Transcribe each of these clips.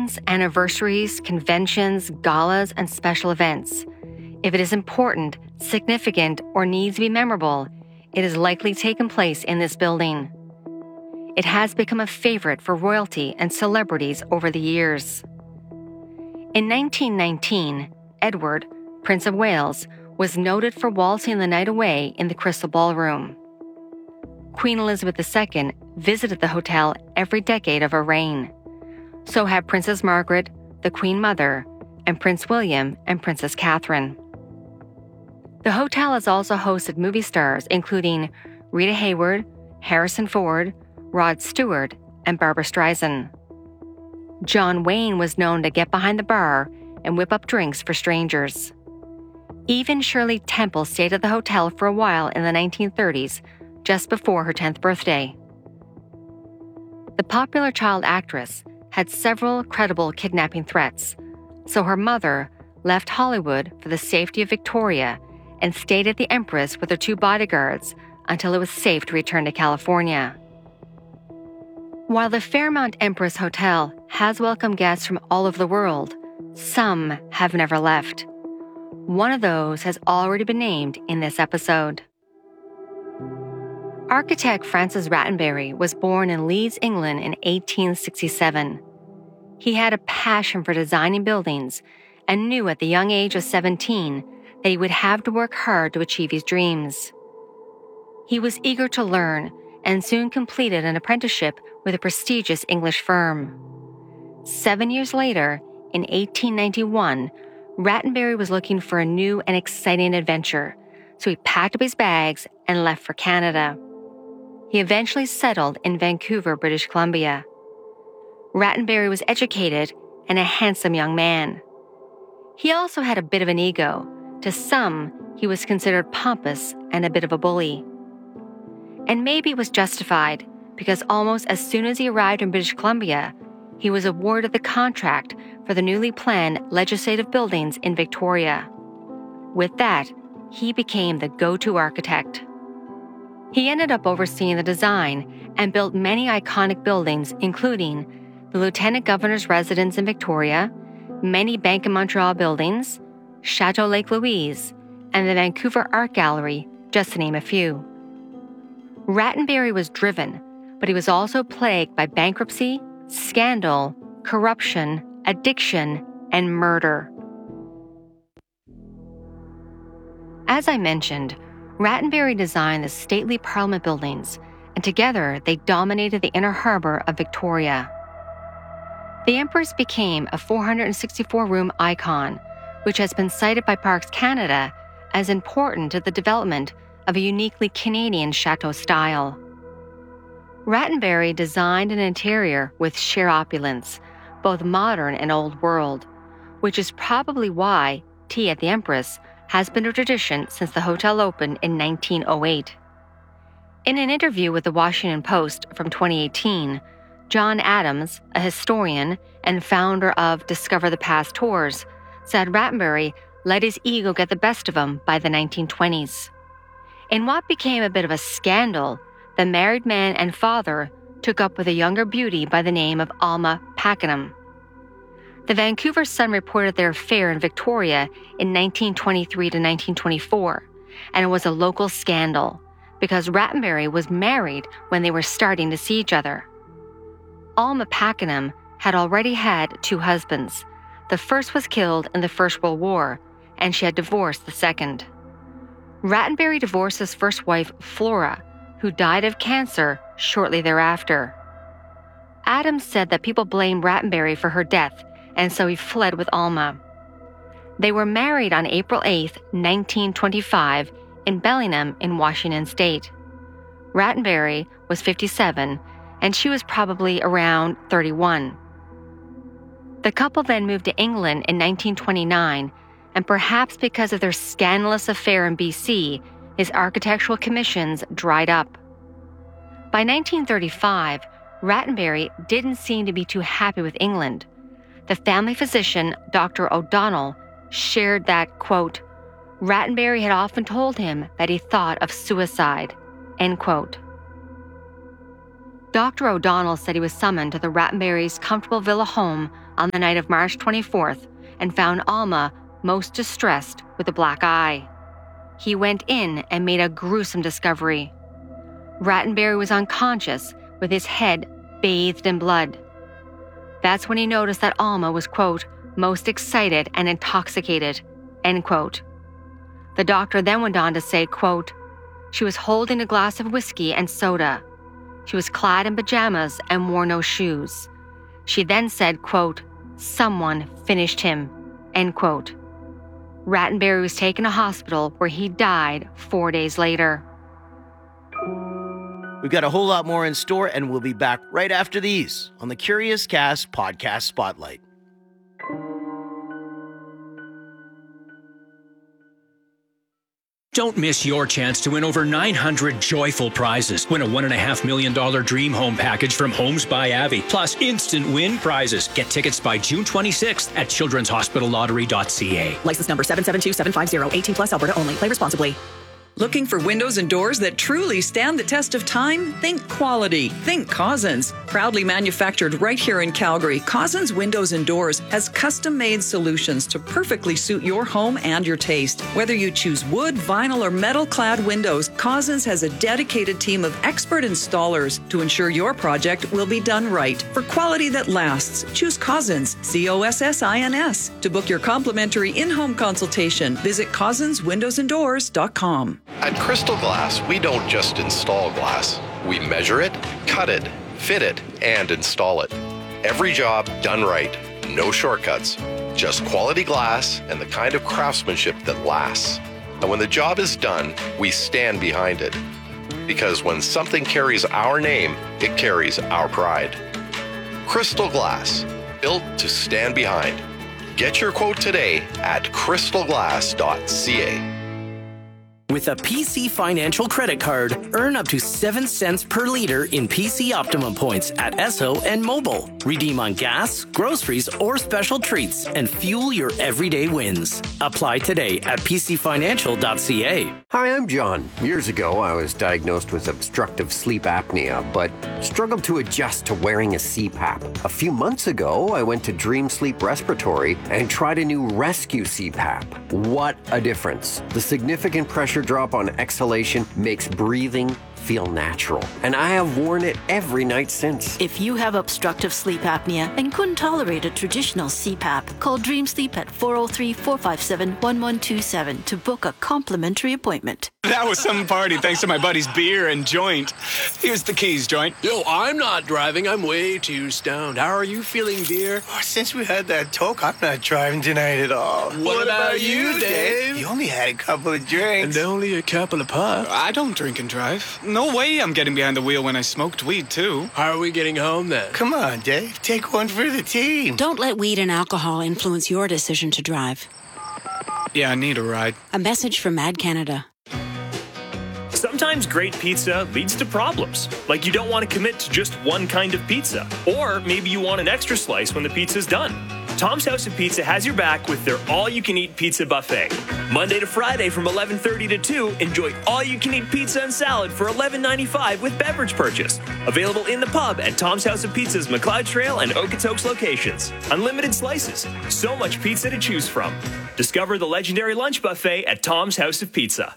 weddings, anniversaries, conventions, galas, and special events. If it is important, significant, or needs to be memorable, it has likely taken place in this building. It has become a favorite for royalty and celebrities over the years. In 1919, Edward, Prince of Wales, was noted for waltzing the night away in the Crystal Ballroom. Queen Elizabeth II visited the hotel every decade of her reign. So have Princess Margaret, the Queen Mother, and Prince William and Princess Catherine. The hotel has also hosted movie stars including Rita Hayworth, Harrison Ford, Rod Stewart, and Barbra Streisand. John Wayne was known to get behind the bar and whip up drinks for strangers. Even Shirley Temple stayed at the hotel for a while in the 1930s, just before her 10th birthday. The popular child actress had several credible kidnapping threats, so her mother left Hollywood for the safety of Victoria and stayed at the Empress with her 2 bodyguards until it was safe to return to California. While the Fairmont Empress Hotel has welcomed guests from all over the world, some have never left. One of those has already been named in this episode. Architect Francis Rattenbury was born in Leeds, England in 1867. He had a passion for designing buildings and knew at the young age of 17 that he would have to work hard to achieve his dreams. He was eager to learn and soon completed an apprenticeship with a prestigious English firm. 7 years later, in 1891, Rattenbury was looking for a new and exciting adventure, so he packed up his bags and left for Canada. He eventually settled in Vancouver, British Columbia. Rattenbury was educated and a handsome young man. He also had a bit of an ego. To some, he was considered pompous and a bit of a bully. And maybe it was justified, because almost as soon as he arrived in British Columbia, he was awarded the contract for the newly planned legislative buildings in Victoria. With that, he became the go-to architect. He ended up overseeing the design and built many iconic buildings, including the Lieutenant Governor's residence in Victoria, many Bank of Montreal buildings, Chateau Lake Louise, and the Vancouver Art Gallery, just to name a few. Rattenbury was driven, but he was also plagued by bankruptcy, scandal, corruption, addiction, and murder. As I mentioned, Rattenbury designed the stately Parliament buildings, and together they dominated the inner harbor of Victoria. The Empress became a 464-room icon, which has been cited by Parks Canada as important to the development of a uniquely Canadian chateau style. Rattenbury designed an interior with sheer opulence, both modern and old world, which is probably why tea at the Empress has been a tradition since the hotel opened in 1908. In an interview with the Washington Post from 2018, John Adams, a historian and founder of Discover the Past Tours, said Rattenbury let his ego get the best of him by the 1920s. In what became a bit of a scandal, the married man and father took up with a younger beauty by the name of Alma Pakenham. The Vancouver Sun reported their affair in Victoria in 1923 to 1924, and it was a local scandal because Rattenbury was married when they were starting to see each other. Alma Pakenham had already had 2 husbands. The first was killed in the First World War, and she had divorced the second. Rattenbury divorced his first wife, Flora, who died of cancer shortly thereafter. Adams said that people blamed Rattenbury for her death, and so he fled with Alma. They were married on April 8, 1925, in Bellingham in Washington State. Rattenbury was 57, and she was probably around 31. The couple then moved to England in 1929, and perhaps because of their scandalous affair in BC, his architectural commissions dried up. By 1935, Rattenbury didn't seem to be too happy with England. The family physician, Dr. O'Donnell, shared that, quote, Rattenbury had often told him that he thought of suicide, end quote. Dr. O'Donnell said he was summoned to the Rattenbury's comfortable villa home on the night of March 24th and found Alma most distressed with a black eye. He went in and made a gruesome discovery. Rattenbury was unconscious with his head bathed in blood. That's when he noticed that Alma was, quote, most excited and intoxicated, end quote. The doctor then went on to say, quote, she was holding a glass of whiskey and soda. She was clad in pajamas and wore no shoes. She then said, quote, someone finished him, end quote. Rattenbury was taken to hospital where he died 4 days later. We've got a whole lot more in store, and we'll be back right after these on the Curious Cast Podcast Spotlight. Don't miss your chance to win over 900 joyful prizes. Win a $1.5 million dream home package from Homes by Avi, plus instant win prizes. Get tickets by June 26th at childrenshospitallottery.ca. License number 772750, 18 plus, Alberta only. Play responsibly. Looking for windows and doors that truly stand the test of time? Think quality. Think Cozzens. Proudly manufactured right here in Calgary, Cozzens Windows and Doors has custom-made solutions to perfectly suit your home and your taste. Whether you choose wood, vinyl, or metal-clad windows, Cozzens has a dedicated team of expert installers to ensure your project will be done right. For quality that lasts, choose Cozzens, Cossins. To book your complimentary in-home consultation, visit CozzensWindowsandDoors.com. At Crystal Glass, we don't just install glass. We measure it, cut it, fit it, and install it. Every job done right. No shortcuts. Just quality glass and the kind of craftsmanship that lasts. And when the job is done, we stand behind it. Because when something carries our name, it carries our pride. Crystal Glass, built to stand behind. Get your quote today at crystalglass.ca. With a PC Financial credit card, earn up to 7 cents per liter in PC Optimum points at Esso and Mobile. Redeem on gas, groceries, or special treats and fuel your everyday wins. Apply today at pcfinancial.ca. Hi, I'm John. Years ago, I was diagnosed with obstructive sleep apnea, but struggled to adjust to wearing a CPAP. A few months ago, I went to Dream Sleep Respiratory and tried a new Rescue CPAP. What a difference. The significant pressure drop on exhalation makes breathing feel natural, and I have worn it every night since. If you have obstructive sleep apnea and couldn't tolerate a traditional CPAP, call Dream Sleep at 403-457-1127 to book a complimentary appointment. That was some party thanks to my buddy's beer and joint. Here's the keys, joint. Yo, I'm not driving. I'm way too stoned. How are you feeling, beer? Oh, since we had that talk, I'm not driving tonight at all. What about you, Dave? You only had a couple of drinks. And only a couple of puffs. I don't drink and drive. No way I'm getting behind the wheel when I smoked weed, too. How are we getting home, then? Come on, Dave. Take one for the team. Don't let weed and alcohol influence your decision to drive. Yeah, I need a ride. A message from Mad Canada. Sometimes great pizza leads to problems, like you don't want to commit to just one kind of pizza, or maybe you want an extra slice when the pizza's done. Tom's House of Pizza has your back with their all-you-can-eat pizza buffet. Monday to Friday from 11:30 to 2, enjoy all-you-can-eat pizza and salad for $11.95 with beverage purchase. Available in the pub at Tom's House of Pizza's McLeod Trail and Okotoks locations. Unlimited slices, so much pizza to choose from. Discover the legendary lunch buffet at Tom's House of Pizza.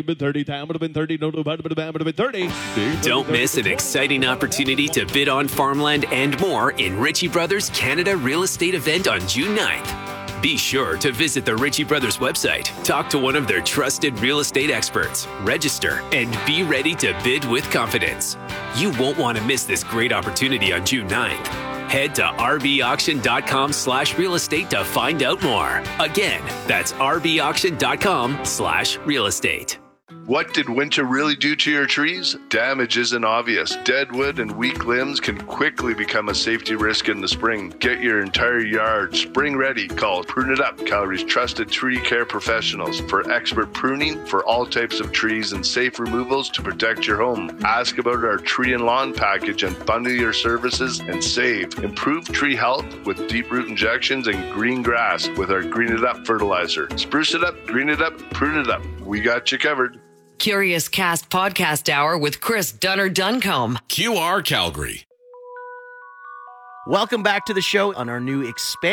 Don't miss an exciting opportunity to bid on farmland and more in Ritchie Brothers Canada Real Estate event on June 9th. Be sure to visit the Ritchie Brothers website, talk to one of their trusted real estate experts, register, and be ready to bid with confidence. You won't want to miss this great opportunity on June 9th. Head to rbauction.com/real estate to find out more. Again, that's rbauction.com/real estate. What did winter really do to your trees? Damage isn't obvious. Dead wood and weak limbs can quickly become a safety risk in the spring. Get your entire yard spring ready. Call Prune It Up, Calgary's trusted tree care professionals, for expert pruning for all types of trees and safe removals to protect your home. Ask about our tree and lawn package and bundle your services and save. Improve tree health with deep root injections and green grass with our Green It Up fertilizer. Spruce it up, green it up, prune it up. We got you covered. Curious Cast Podcast Hour with Chris Dunner-Duncombe. QR Calgary. Welcome back to the show on our new expanded